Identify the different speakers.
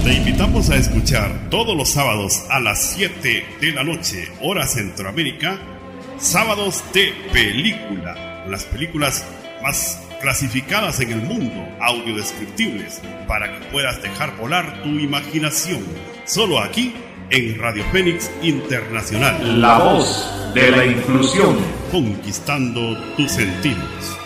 Speaker 1: Te invitamos a escuchar todos los sábados a las 7 de la noche, hora Centroamérica, Sábados de Película, las películas más clasificadas en el mundo, audiodescriptibles, para que puedas dejar volar tu imaginación. Solo aquí en Radio Fénix Internacional.
Speaker 2: La voz de la inclusión.
Speaker 1: Conquistando tus sentidos.